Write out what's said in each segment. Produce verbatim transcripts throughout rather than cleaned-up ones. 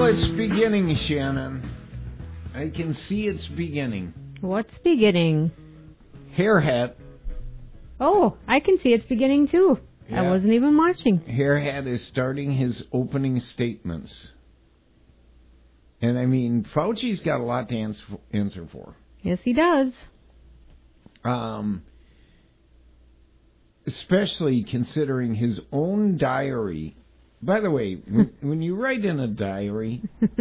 Well, it's beginning, Shannon. I can see it's beginning. What's beginning? Hair Hat. Oh, I can see it's beginning too. Yeah. I wasn't even watching. Hair Hat is starting his opening statements. And I mean, Fauci's got a lot to answer, answer for. Yes, he does. Um, especially considering his own diary. By the way, when, when you write in a diary,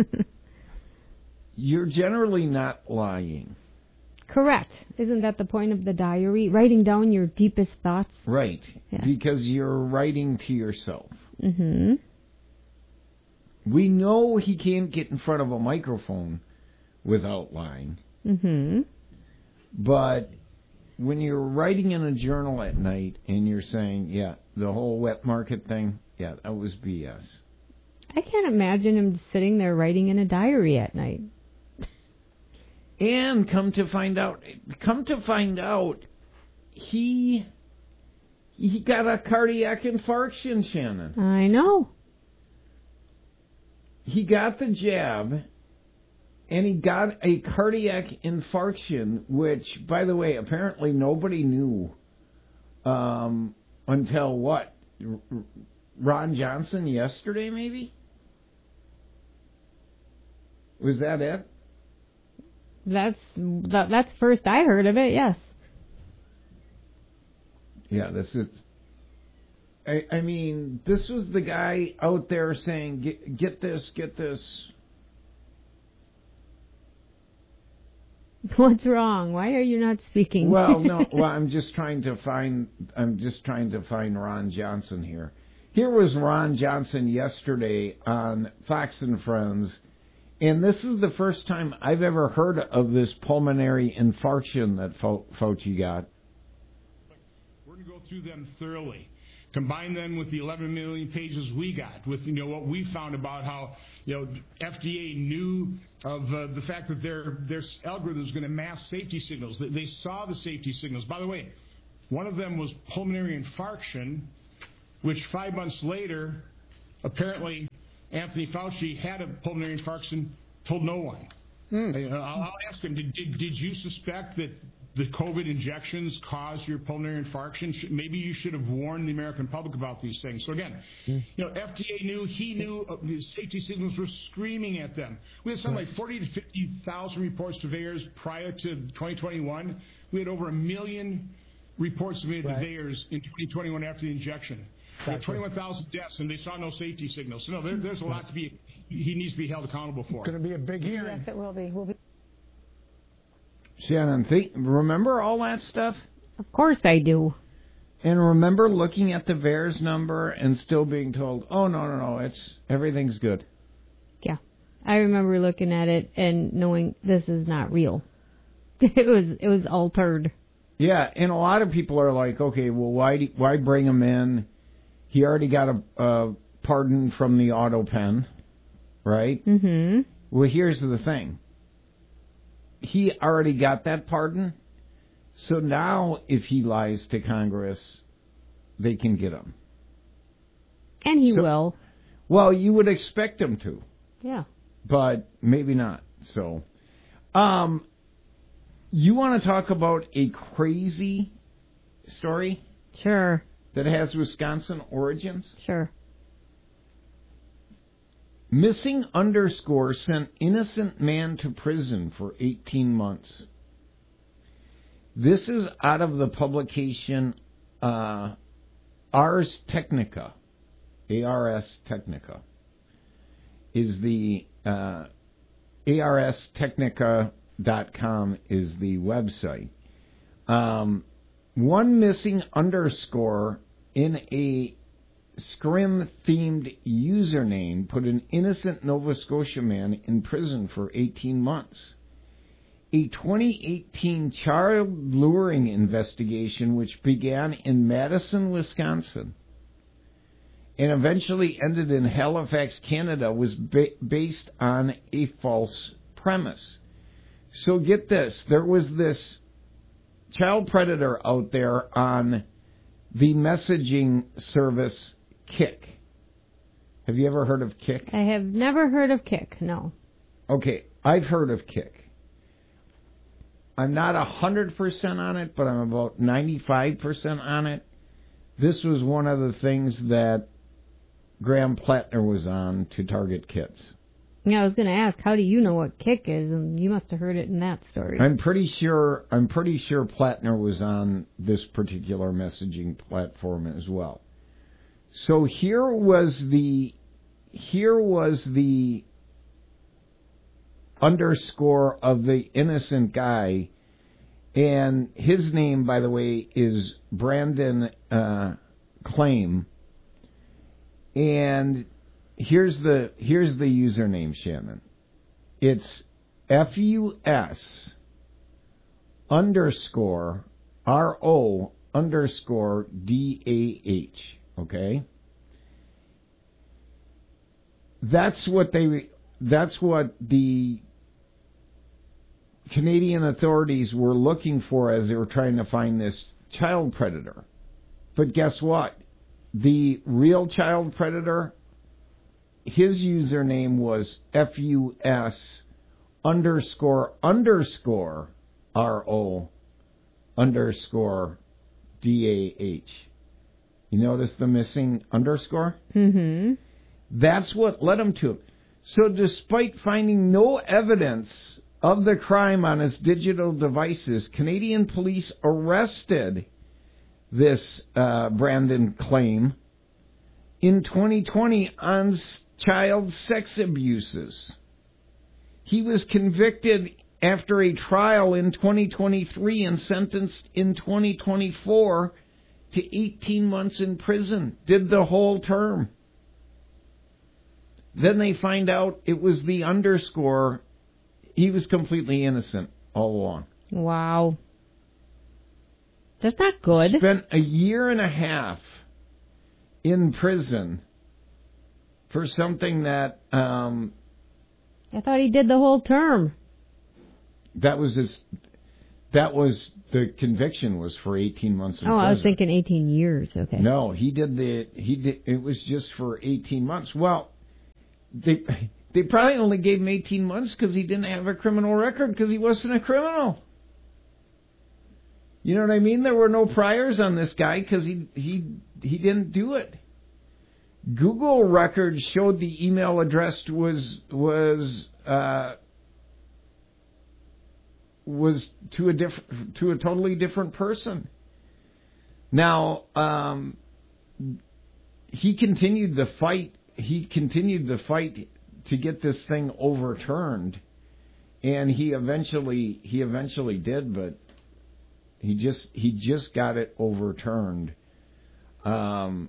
you're generally not lying. Correct. Isn't that the point of the diary? Writing down your deepest thoughts? Right. Yeah. Because you're writing to yourself. Mm-hmm. We know he can't get in front of a microphone without lying. Mm-hmm. But when you're writing in a journal at night and you're saying, yeah, the whole wet market thing, yeah, that was B S. I can't imagine him sitting there writing in a diary at night. And come to find out, come to find out, he he got a cardiac infarction, Shannon. I know. He got the jab, and he got a cardiac infarction, which, by the way, apparently nobody knew um, until what? Ron Johnson yesterday, maybe? Was that it? That's that, that's first I heard of it, yes. Yeah, this is... I, I mean, this was the guy out there saying, get, get this, get this. What's wrong? Why are you not speaking? Well, no, well, I'm just trying to find, I'm just trying to find Ron Johnson here. Here was Ron Johnson yesterday on Fox and Friends, and this is the first time I've ever heard of this pulmonary infarction that Fauci got. We're going to go through them thoroughly. Combine them with the eleven million pages we got, with you know what we found about how you know F D A knew of uh, the fact that their their algorithm is going to mask safety signals. They, they saw the safety signals. By the way, one of them was pulmonary infarction, which five months later, apparently Anthony Fauci had a pulmonary infarction, told no one. Mm. I'll, I'll ask him, did, did, did you suspect that the COVID injections caused your pulmonary infarction? Maybe you should have warned the American public about these things. So again, mm. you know, F D A knew, he knew uh, the safety signals were screaming at them. We had something like forty to fifty thousand reports to V A E R S prior to twenty twenty-one. We had over a million reports submitted right. to V A E R S in twenty twenty-one after the injection. Gotcha. twenty-one thousand deaths, and they saw no safety signals. So no, there, there's a lot to be, he needs to be held accountable for. It's going to be a big hearing. Yes, it will be. We'll be. Shannon, think, remember all that stuff? Of course I do. And remember looking at the V A E R S number and still being told, oh, no, no, no, it's everything's good. Yeah. I remember looking at it and knowing this is not real. It was it was altered. Yeah, and a lot of people are like, okay, well, why do, why bring him in? He already got a, a pardon from the auto pen, right? Mm-hmm. Well, here's the thing. He already got that pardon, so now if he lies to Congress, they can get him. And he so, will. Well, you would expect him to. Yeah. But maybe not. So, um, you want to talk about a crazy story? Sure. That has Wisconsin origins? Sure. Missing underscore sent innocent man to prison for eighteen months. This is out of the publication uh, Ars Technica. A R S Technica is the uh, A R S Technica dot com is the website. Um, one missing underscore in a Scrim-themed username put an innocent Nova Scotia man in prison for eighteen months. A twenty eighteen child luring investigation, which began in Madison, Wisconsin, and eventually ended in Halifax, Canada, was ba- based on a false premise. So get this, there was this child predator out there on the messaging service Kik. Have you ever heard of Kik? I have never heard of Kik, no. Okay, I've heard of Kik. I'm not one hundred percent on it, but I'm about ninety-five percent on it. This was one of the things that Graham Plattner was on to target kids. Yeah, I was going to ask, how do you know what Kik is? And you must have heard it in that story. I'm pretty sure. I'm pretty sure Plattner was on this particular messaging platform as well. So here was the here was the underscore of the innocent guy, and his name, by the way, is Brandon uh, Claim. And here's the here's the username, Shannon. It's F U S underscore R O underscore D A H. Okay? That's what they that's what the Canadian authorities were looking for as they were trying to find this child predator. But guess what? The real child predator, his username was F U S underscore underscore R O underscore D A H. You notice the missing underscore? Mm-hmm. That's what led him to it. So despite finding no evidence of the crime on his digital devices, Canadian police arrested this uh, Brandon Claim in twenty twenty on child sex abuses. He was convicted after a trial in twenty twenty-three and sentenced in twenty twenty-four to eighteen months in prison. Did the whole term. Then they find out it was the underscore. He was completely innocent all along. Wow. That's not good. Spent a year and a half in prison for something that um, I thought he did the whole term. that was his. That was the conviction was for eighteen months in oh, prison. I was thinking eighteen years. Okay. No, he did the he did. It was just for eighteen months. Well, they they probably only gave him eighteen months because he didn't have a criminal record because he wasn't a criminal. You know what I mean? There were no priors on this guy because he he he didn't do it. Google records showed the email address was was uh, was to a diff- to a totally different person. Now um, he continued the fight. He continued the fight to get this thing overturned, and he eventually he eventually did, but. He just he just got it overturned, um,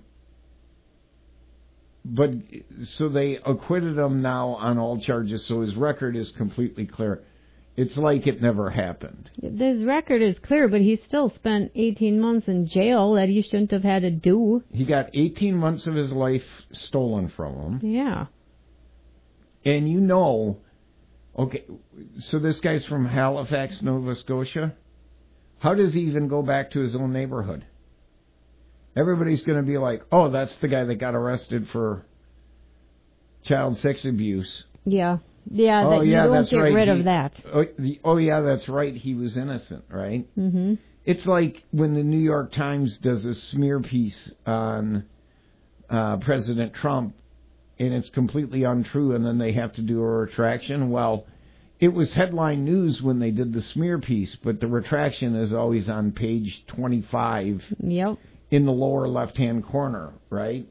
but so they acquitted him now on all charges. So his record is completely clear. It's like it never happened. His record is clear, but he still spent eighteen months in jail that he shouldn't have had to do. He got eighteen months of his life stolen from him. Yeah. And you know, okay, so this guy's from Halifax, Nova Scotia. How does he even go back to his own neighborhood? Everybody's going to be like, oh, that's the guy that got arrested for child sex abuse. Yeah. Yeah, oh, that, yeah you don't that's get right. rid he, of that. Oh, the, oh, yeah, that's right. He was innocent, right? Mm-hmm. It's like when the New York Times does a smear piece on uh, President Trump, and it's completely untrue, and then they have to do a retraction. Well, it was headline news when they did the smear piece, but the retraction is always on page twenty-five Yep. in the lower left-hand corner, right?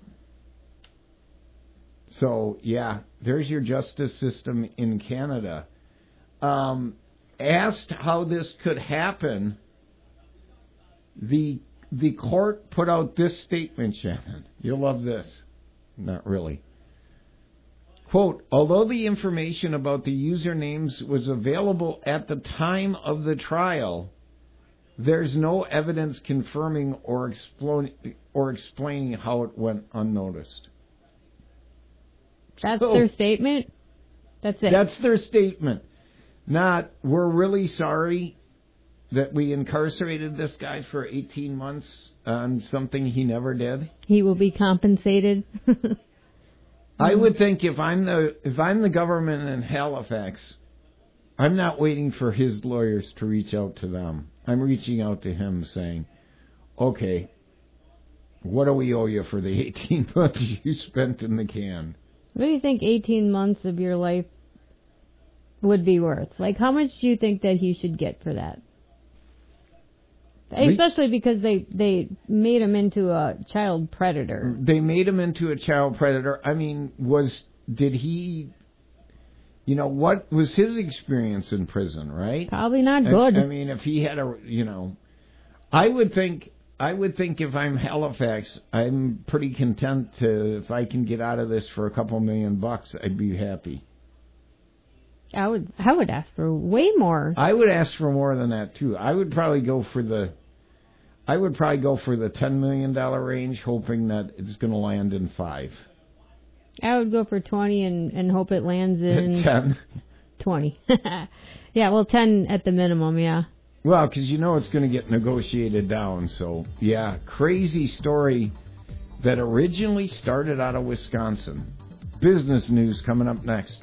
So, yeah, there's your justice system in Canada. Um, asked how this could happen, the the court put out this statement, Shannon. You'll love this. Not really. Quote, although the information about the usernames was available at the time of the trial, there's no evidence confirming or, explo- or explaining how it went unnoticed. That's So, their statement? That's it? That's their statement. Not, we're really sorry that we incarcerated this guy for eighteen months on something he never did. He will be compensated? I would think if I'm the if I'm the government in Halifax, I'm not waiting for his lawyers to reach out to them. I'm reaching out to him saying, okay, what do we owe you for the eighteen months you spent in the can? What do you think eighteen months of your life would be worth? Like, how much do you think that he should get for that? Especially because they, they made him into a child predator. They made him into a child predator. I mean, was did he, you know, what was his experience in prison, right? Probably not good. I, I mean, if he had a, you know, I would think, I would think if I'm Halifax, I'm pretty content to, if I can get out of this for a couple million bucks, I'd be happy. I would, I would ask for way more. I would ask for more than that too. I would probably go for the, I would probably go for the ten million dollar range, hoping that it's going to land in five. I would go for twenty and, and hope it lands in ten. Twenty. Yeah, well, ten at the minimum. Yeah. Well, because you know it's going to get negotiated down. So yeah, crazy story that originally started out of Wisconsin. Business news coming up next.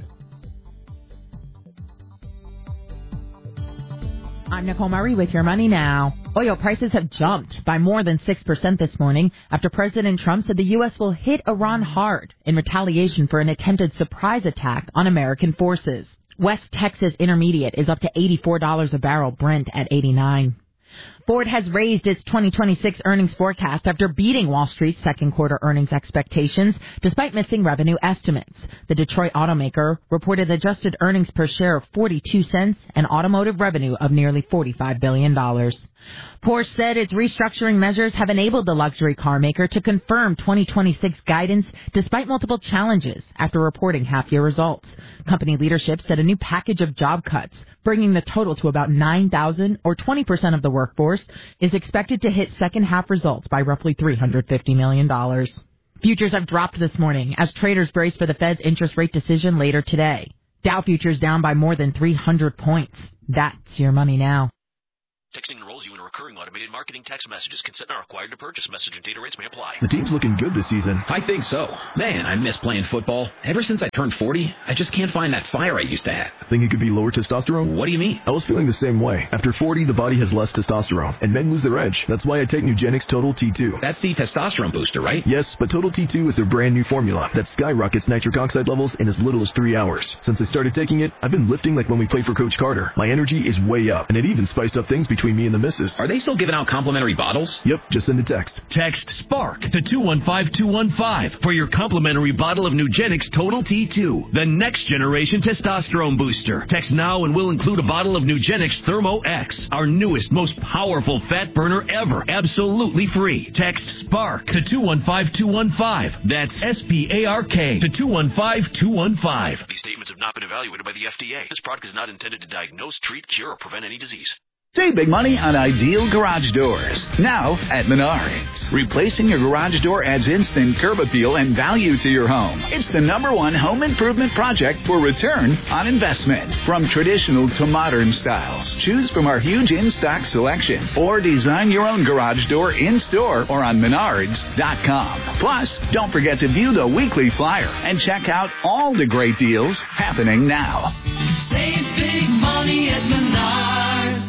I'm Nicole Murray with Your Money Now. Oil prices have jumped by more than six percent this morning after President Trump said the U S will hit Iran hard in retaliation for an attempted surprise attack on American forces. West Texas Intermediate is up to eighty-four dollars a barrel, Brent at eighty-nine. Ford has raised its twenty twenty-six earnings forecast after beating Wall Street's second quarter earnings expectations, despite missing revenue estimates. The Detroit automaker reported adjusted earnings per share of forty-two cents and automotive revenue of nearly forty-five billion dollars. Porsche said its restructuring measures have enabled the luxury car maker to confirm twenty twenty-six guidance despite multiple challenges after reporting half-year results. Company leadership said a new package of job cuts, bringing the total to about nine thousand or twenty percent of the workforce, is expected to hit second-half results by roughly three hundred fifty million dollars. Futures have dropped this morning as traders brace for the Fed's interest rate decision later today. Dow futures down by more than three hundred points. That's Your Money Now. Texting enrolls you in recurring automated marketing text messages. Consent not required to purchase. Message and data rates may apply. The team's looking good this season. I think so. Man, I miss playing football. Ever since I turned forty, I just can't find that fire I used to have. Think it could be lower testosterone? What do you mean? I was feeling the same way. After forty, the body has less testosterone, and men lose their edge. That's why I take Nugenix Total T two. That's the testosterone booster, right? Yes, but Total T two is their brand new formula that skyrockets nitric oxide levels in as little as three hours. Since I started taking it, I've been lifting like when we played for Coach Carter. My energy is way up, and it even spiced up things between me and the missus. Are they still giving out complimentary bottles? Yep, just send a text. Text SPARK to two one five two one five for your complimentary bottle of Nugenix Total T two, the next generation testosterone booster. Text now and we'll include a bottle of Nugenix Thermo X, our newest, most powerful fat burner ever, absolutely free. Text SPARK to two one five two one five. That's S P A R K to two one five two one five. These statements have not been evaluated by the F D A. This product is not intended to diagnose, treat, cure, or prevent any disease. Save big money on ideal garage doors. Now at Menards. Replacing your garage door adds instant curb appeal and value to your home. It's the number one home improvement project for return on investment. From traditional to modern styles, choose from our huge in-stock selection or design your own garage door in-store or on Menards dot com. Plus, don't forget to view the weekly flyer and check out all the great deals happening now. Save big money at Menards.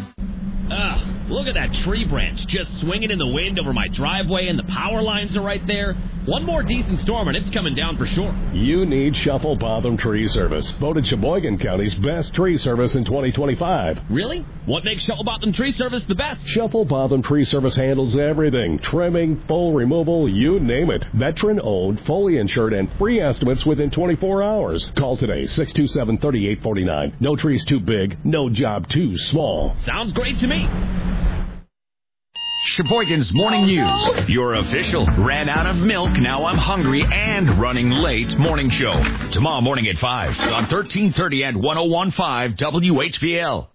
Ugh, look at that tree branch just swinging in the wind over my driveway, and the power lines are right there. One more decent storm and it's coming down for sure. You need Shuffle Botham Tree Service, voted Sheboygan County's best tree service in twenty twenty-five. Really? What makes Shuffle Botham Tree Service the best? Shuffle Botham Tree Service handles everything. Trimming, full removal, you name it. Veteran-owned, fully insured, and free estimates within twenty-four hours. Call today, six two seven, three eight four nine. No tree's too big, no job too small. Sounds great to me. Sheboygan's Morning News. Your official ran out of milk, now I'm hungry, and running late morning show. Tomorrow morning at five on thirteen thirty and one oh one point five W H B L.